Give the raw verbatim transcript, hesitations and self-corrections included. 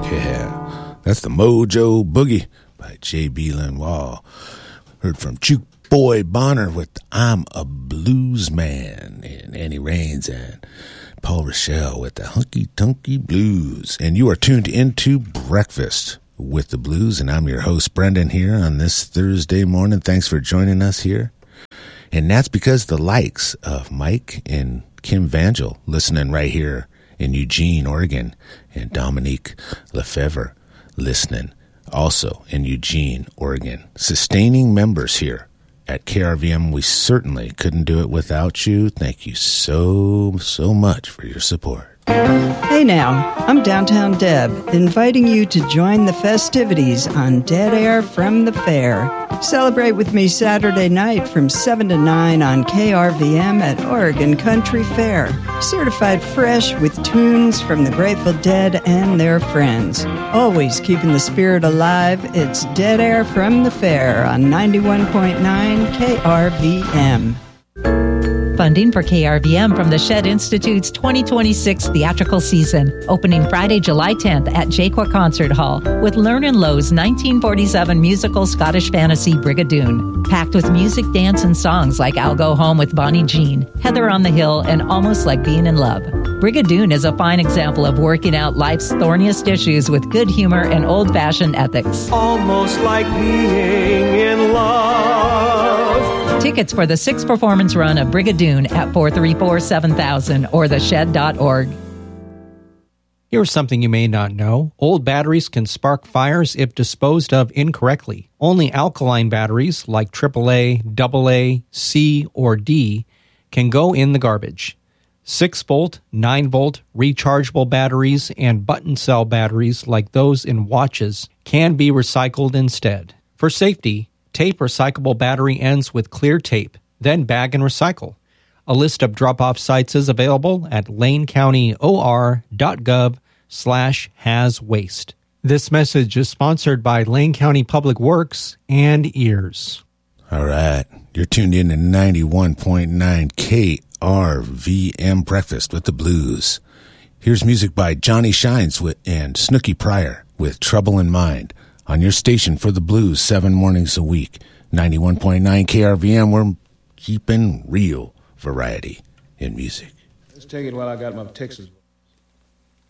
Yeah, that's the Mojo Boogie by J B. Lenoir. Heard from Juke Boy Bonner with I'm a Blues Man, and Annie Raines and Paul Rochelle with the Hunky Tunky Blues. And you are tuned into Breakfast with the Blues, and I'm your host, Brendan, here on this Thursday morning. Thanks for joining us here. And that's because the likes of Mike and Kim Vangel listening right here in Eugene, Oregon, and Dominique Lefevre listening also in Eugene, Oregon. Sustaining members here at K R V M. We certainly couldn't do it without you. Thank you so, so much for your support. Hey now, I'm Downtown Deb, inviting you to join the festivities on Dead Air from the Fair. Celebrate with me Saturday night from seven to nine on K R V M at Oregon Country Fair. Certified fresh with tunes from the Grateful Dead and their friends. Always keeping the spirit alive, it's Dead Air from the Fair on ninety-one point nine K R V M. Funding for K R V M from the Shed Institute's twenty twenty-six theatrical season, opening Friday, July tenth at Jaqua Concert Hall with Lernan Lowe's nineteen forty-seven musical Scottish fantasy Brigadoon, packed with music, dance, and songs like I'll Go Home with Bonnie Jean, Heather on the Hill, and Almost Like Being in Love. Brigadoon is a fine example of working out life's thorniest issues with good humor and old-fashioned ethics. Almost like being in love. Tickets for the sixth performance run of Brigadoon at four three four, seven thousand or the shed dot org. Here's something you may not know. Old batteries can spark fires if disposed of incorrectly. Only alkaline batteries like triple A, double A, C, or D can go in the garbage. six volt, nine volt rechargeable batteries and button cell batteries like those in watches can be recycled instead. For safety, tape recyclable battery ends with clear tape, then bag and recycle. A list of drop-off sites is available at lanecountyor.gov slash has waste. This message is sponsored by Lane County Public Works and Ears. All right, you're tuned in to ninety-one point nine K R V M Breakfast with the Blues. Here's music by Johnny Shines with, and Snooky Pryor with Trouble in Mind. On your station for the Blues, seven mornings a week. ninety-one point nine K R V M, we're keeping real variety in music. Let's take it while I got my Texas